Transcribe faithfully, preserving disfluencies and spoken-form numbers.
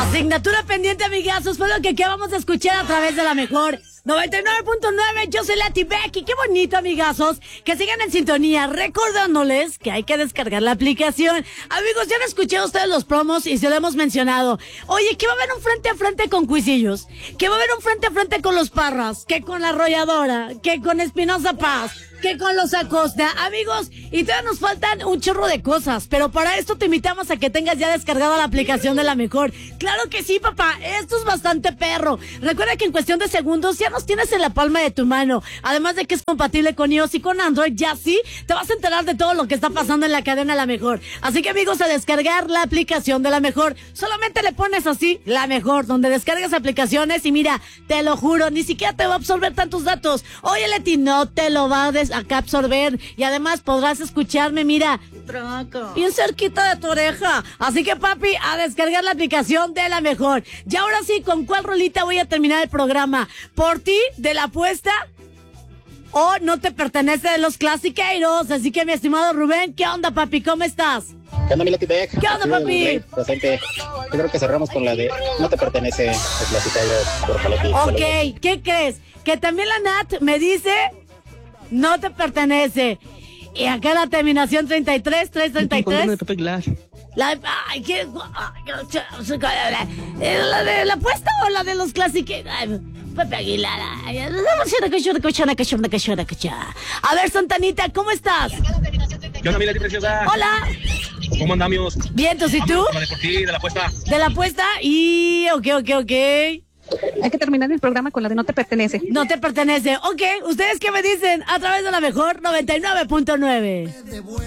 Asignatura pendiente, amigazos, fue lo que acabamos de escuchar a través de la mejor noventa y nueve punto nueve. Yo soy Leti Becky. Qué bonito, amigazos, que sigan en sintonía, recordándoles que hay que descargar la aplicación. Amigos, ya han escuchado ustedes los promos y se lo hemos mencionado. Oye, que va a haber un frente a frente con Cuisillos, que va a haber un frente a frente con los Parras, que con la Arrolladora, que con Espinosa Paz, que con los Acosta, amigos, y todavía nos faltan un chorro de cosas, pero para esto te invitamos a que tengas ya descargada la aplicación de la mejor. Claro que sí, papá, esto es bastante perro. Recuerda que en cuestión de segundos ya nos tienes en la palma de tu mano, además de que es compatible con iOS y con Android. Ya sí, te vas a enterar de todo lo que está pasando en la cadena La Mejor. Así que, amigos, a descargar la aplicación de La Mejor. Solamente le pones así, La Mejor, donde descargas aplicaciones y mira, te lo juro, ni siquiera te va a absorber tantos datos. Oye, Leti, no te lo va a des acá absorber, y además podrás escucharme, mira, Troco, bien cerquita de tu oreja. Así que, papi, a descargar la aplicación de La Mejor. Y ahora sí, ¿con cuál rolita voy a terminar el programa? ¿Por ti, de la apuesta? ¿O no te pertenece de los clasiqueiros? Así que, mi estimado Rubén, ¿qué onda, papi? ¿Cómo estás? ¿Qué onda, mi Leti Beck? ¿Qué onda, papi? Presente. Yo creo que cerramos con la de No te pertenece, el clasiqueiro por Palotti. Ok, ¿qué crees? Que también la Nat me dice No te pertenece. Y acá la terminación treinta y tres, trescientos treinta y tres. La, ay, ¿qué? ¿La de la apuesta o la de los clásicos? Pepe Aguilar. A ver, Santanita, ¿cómo estás? ¿Qué onda, mi Leti preciosa? Hola. ¿Cómo andamos? Bien, ¿tú y tú? Vamos, de por ti, de la apuesta. De la apuesta y... Ok, ok, ok. Hay que terminar el programa con la de No te pertenece. No te pertenece. Ok, ¿ustedes qué me dicen? A través de la mejor noventa y nueve punto nueve.